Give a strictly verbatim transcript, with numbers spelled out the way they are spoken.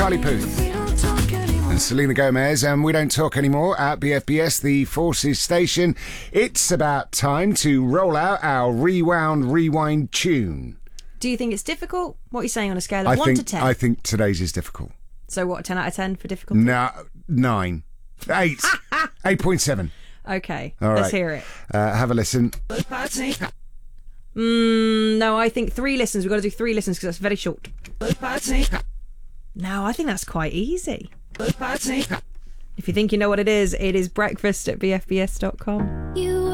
Charlie Puth and Selena Gomez, and We Don't Talk Anymore at B F B S, the Forces station. It's about time to roll out our Rewound Rewind tune. Do you think it's difficult? What are you saying on a scale of I one think, to ten? I think today's is difficult. So what, ten out of ten for difficulty? No, nine. Eight. eight point seven. Okay, All let's right. hear it. Uh, have a listen. Mm, no, I think three listens. We've got to do three listens because that's very short. No, I think that's quite easy. If you think you know what it is, it is breakfast at b f b s dot com. You